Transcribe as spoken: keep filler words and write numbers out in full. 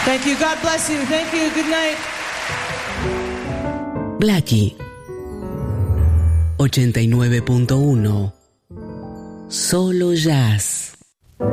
Thank you. God bless you. Thank you. Good night. Blackie ochenta y nueve punto uno. Solo Jazz.